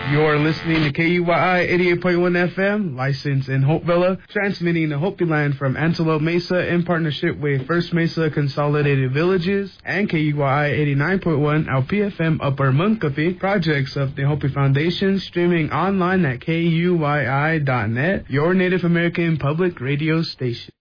You're listening to KUYI 88.1 FM, licensed in Hopevilla, transmitting the Hopi line from Antelope Mesa in partnership with First Mesa Consolidated Villages and KUYI 89.1 LPFM Upper Munkapi, projects of the Hopi Foundation, streaming online at KUYI.net, your Native American public radio station.